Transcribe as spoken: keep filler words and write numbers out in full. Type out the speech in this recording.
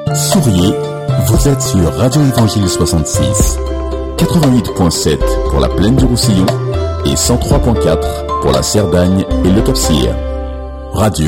Souriez, vous êtes sur Radio Évangile soixante-six, quatre-vingt-huit point sept pour la plaine du Roussillon et cent trois point quatre pour la Cerdagne et le Cap-Cyr. Radio